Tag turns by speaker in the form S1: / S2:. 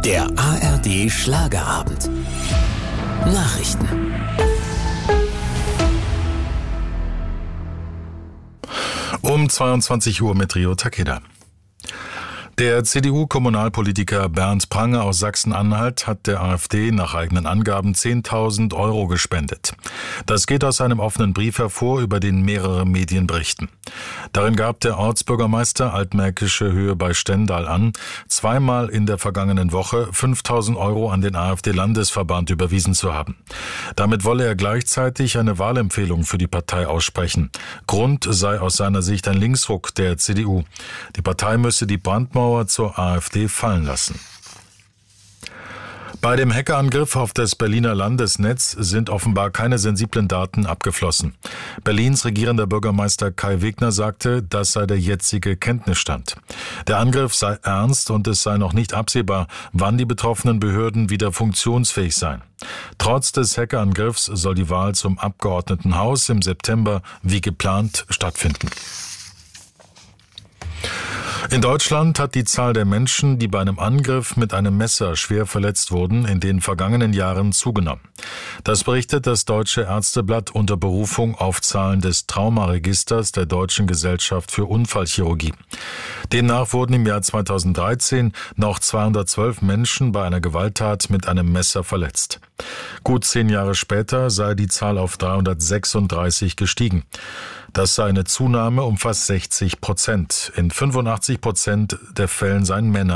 S1: Der ARD Schlagerabend. Nachrichten.
S2: Um 22 Uhr mit Rio Takeda. Der CDU-Kommunalpolitiker Bernd Prange aus Sachsen-Anhalt hat der AfD nach eigenen Angaben 10.000 € gespendet. Das geht aus einem offenen Brief hervor, über den mehrere Medien berichten. Darin gab der Ortsbürgermeister Altmärkische Höhe bei Stendal an, zweimal in der vergangenen Woche 5.000 € an den AfD-Landesverband überwiesen zu haben. Damit wolle er gleichzeitig eine Wahlempfehlung für die Partei aussprechen. Grund sei aus seiner Sicht ein Linksruck der CDU. Die Partei müsse die Brandmauer zur AfD fallen lassen. Bei dem Hackerangriff auf das Berliner Landesnetz sind offenbar keine sensiblen Daten abgeflossen. Berlins regierender Bürgermeister Kai Wegner sagte, das sei der jetzige Kenntnisstand. Der Angriff sei ernst und es sei noch nicht absehbar, wann die betroffenen Behörden wieder funktionsfähig seien. Trotz des Hackerangriffs soll die Wahl zum Abgeordnetenhaus im September wie geplant stattfinden. In Deutschland hat die Zahl der Menschen, die bei einem Angriff mit einem Messer schwer verletzt wurden, in den vergangenen Jahren zugenommen. Das berichtet das Deutsche Ärzteblatt unter Berufung auf Zahlen des Traumaregisters der Deutschen Gesellschaft für Unfallchirurgie. Demnach wurden im Jahr 2013 noch 212 Menschen bei einer Gewalttat mit einem Messer verletzt. Gut 10 Jahre später sei die Zahl auf 336 gestiegen. Das sei eine Zunahme um fast 60%. In 85% der Fällen seien Männer